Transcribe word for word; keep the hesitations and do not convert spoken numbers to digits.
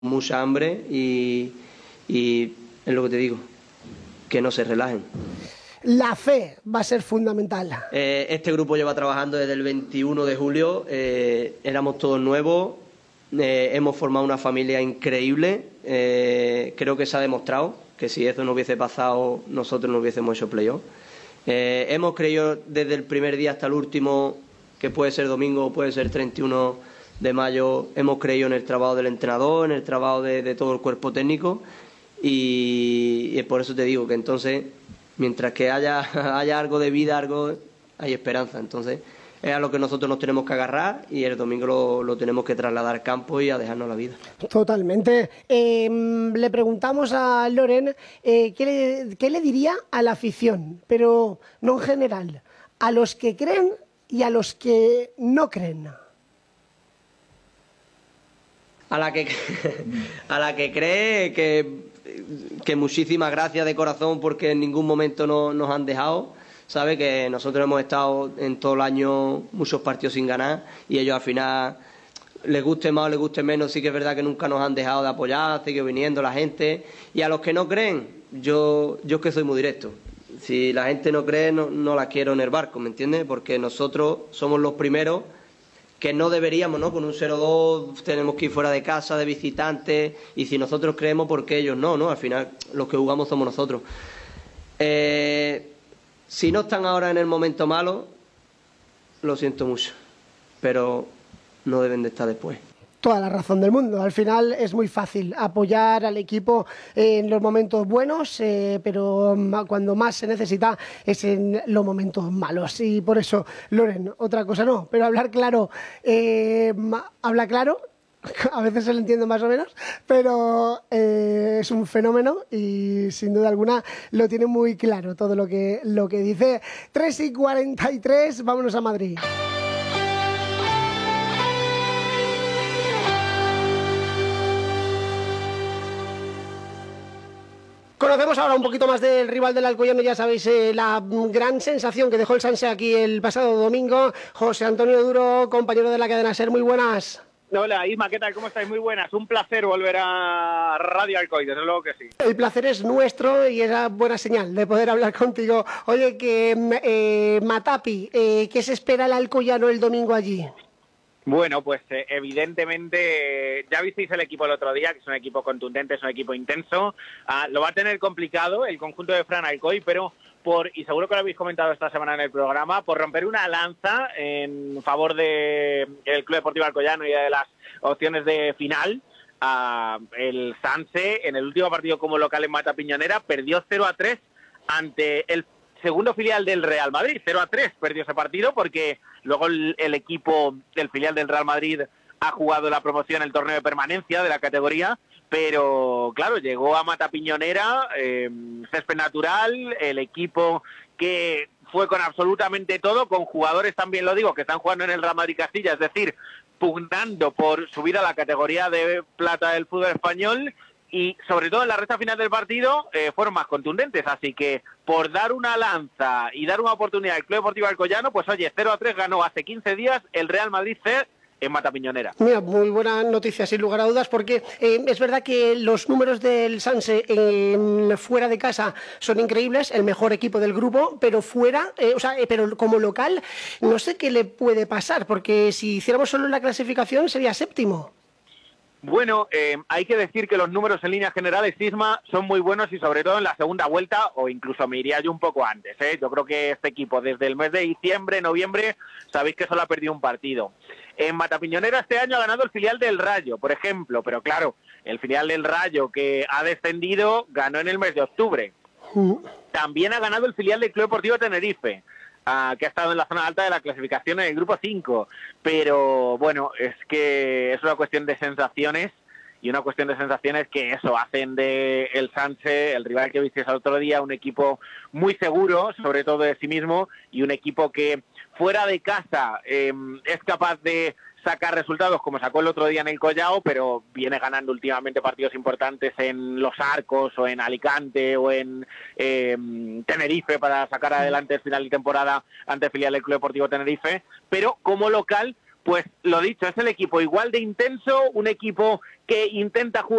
mucha hambre y, y es lo que te digo, que no se relajen. La fe va a ser fundamental. Eh, este grupo lleva trabajando desde el veintiuno de julio, eh, éramos todos nuevos, eh, hemos formado una familia increíble, eh, creo que se ha demostrado que si eso no hubiese pasado nosotros no hubiésemos hecho playoff. Eh, hemos creído desde el primer día hasta el último, que puede ser domingo o puede ser treinta y uno de mayo, hemos creído en el trabajo del entrenador, en el trabajo de, de todo el cuerpo técnico y, y por eso te digo que entonces mientras que haya, haya algo de vida, algo, hay esperanza. Entonces, es a lo que nosotros nos tenemos que agarrar y el domingo lo, lo tenemos que trasladar al campo y a dejarnos la vida. Totalmente. Eh, le preguntamos a Loren eh, ¿qué, le, qué le diría a la afición, pero no en general, a los que creen y a los que no creen. A la que, a la que cree que... que muchísimas gracias de corazón porque en ningún momento no, nos han dejado, sabe que nosotros hemos estado en todo el año muchos partidos sin ganar y ellos al final les guste más o les guste menos, sí que es verdad que nunca nos han dejado de apoyar, sigue viniendo la gente y a los que no creen, yo, yo es que soy muy directo, si la gente no cree no, no la quiero en el barco, ¿me entiendes? Porque nosotros somos los primeros que no deberíamos, ¿no? Con un cero dos tenemos que ir fuera de casa, de visitantes, y si nosotros creemos, ¿por qué ellos no? ¿no? Al final, los que jugamos somos nosotros. Eh, si no están ahora en el momento malo, lo siento mucho, pero no deben de estar después. Toda la razón del mundo. Al final es muy fácil apoyar al equipo en los momentos buenos, eh, pero cuando más se necesita es en los momentos malos. Y por eso, Loren, otra cosa no, pero hablar claro, eh, habla claro, a veces se lo entiende más o menos, pero eh, es un fenómeno y sin duda alguna lo tiene muy claro todo lo que, lo que dice. tres y cuarenta y tres, vámonos a Madrid. Conocemos ahora un poquito más del rival del Alcoyano, ya sabéis eh, la gran sensación que dejó el Sanse aquí el pasado domingo. José Antonio Duro, compañero de la cadena SER, muy buenas. Hola Isma, ¿qué tal? ¿Cómo estáis? Muy buenas. Un placer volver a Radio Alcoy, desde luego que sí. El placer es nuestro y es la buena señal de poder hablar contigo. Oye, que eh, Matapi, eh, ¿qué se espera el Alcoyano el domingo allí? Bueno, pues eh, evidentemente eh, ya visteis el equipo el otro día, que es un equipo contundente, es un equipo intenso. Ah, lo va a tener complicado el conjunto de Fran Alcoy, pero por, y seguro que lo habéis comentado esta semana en el programa, por romper una lanza en favor del Club Deportivo Alcoyano y de las opciones de final. Ah, el Sanse, en el último partido como local en Mata Piñonera, perdió cero a tres ante el segundo filial del Real Madrid. cero a tres perdió ese partido porque luego el, el equipo del filial del Real Madrid ha jugado la promoción en el torneo de permanencia de la categoría, pero claro, llegó a Mata Piñonera, eh, césped natural, el equipo que fue con absolutamente todo, con jugadores también lo digo, que están jugando en el Real Madrid Castilla, es decir, pugnando por subir a la categoría de plata del fútbol español, y sobre todo en la recta final del partido eh, fueron más contundentes, así que por dar una lanza y dar una oportunidad al Club Deportivo Alcoyano, pues oye, cero a tres ganó hace quince días el Real Madrid C en Mata Piñonera. Mira, muy buena noticia, sin lugar a dudas, porque eh, es verdad que los números del Sanse eh, fuera de casa son increíbles, el mejor equipo del grupo, pero fuera, eh, o sea, eh, pero como local, no sé qué le puede pasar, porque si hiciéramos solo la clasificación sería séptimo. Bueno, eh, hay que decir que los números en líneas generales, Sisma, son muy buenos y sobre todo en la segunda vuelta, o incluso me iría yo un poco antes, ¿eh? Yo creo que este equipo desde el mes de diciembre, noviembre, sabéis que solo ha perdido un partido. En Mata Piñonera este año ha ganado el filial del Rayo, por ejemplo, pero claro, el filial del Rayo que ha descendido ganó en el mes de octubre. También ha ganado el filial del Club Deportivo Tenerife, Uh, que ha estado en la zona alta de la clasificación en el grupo cinco, pero bueno, es que es una cuestión de sensaciones y una cuestión de sensaciones que eso, hacen de el Sanse, el rival que visteis el otro día, un equipo muy seguro, sobre todo de sí mismo, y un equipo que fuera de casa eh, es capaz de sacar resultados como sacó el otro día en el Collao, pero viene ganando últimamente partidos importantes en Los Arcos o en Alicante o en eh, Tenerife para sacar adelante el final de temporada ante el filial del Club Deportivo Tenerife, pero como local Pues lo dicho, es el equipo igual de intenso, un equipo que intenta jugar